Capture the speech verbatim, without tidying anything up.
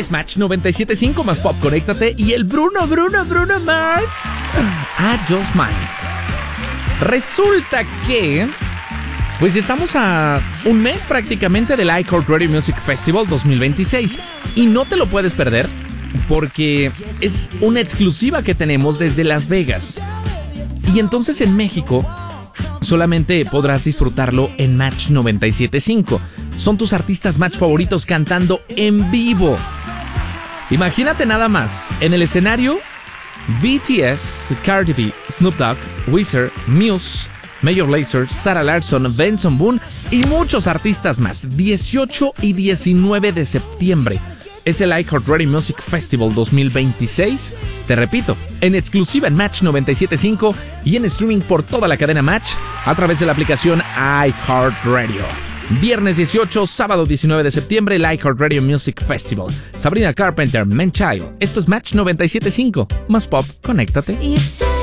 es Match noventa y siete punto cinco más Pop, conéctate. Y el Bruno, Bruno, Bruno Mars, I Just Mine. Resulta que pues estamos a un mes prácticamente del iHeartRadio Music Festival dos mil veintiséis y no te lo puedes perder porque es una exclusiva que tenemos desde Las Vegas. Y entonces en México solamente podrás disfrutarlo en Match noventa y siete punto cinco. Son tus artistas Match favoritos cantando en vivo. Imagínate nada más, en el escenario B T S, Cardi B, Snoop Dogg, Weezer, Muse, Major Lazer, Sarah Larsson, Benson Boone y muchos artistas más. dieciocho y diecinueve de septiembre es el iHeartRadio Music Festival dos mil veintiséis. Te repito, en exclusiva en Match noventa y siete punto cinco y en streaming por toda la cadena Match a través de la aplicación iHeartRadio. Viernes dieciocho, sábado diecinueve de septiembre, el iHeartRadio Music Festival. Sabrina Carpenter, Man Child. Esto es Match noventa y siete punto cinco más Pop, conéctate.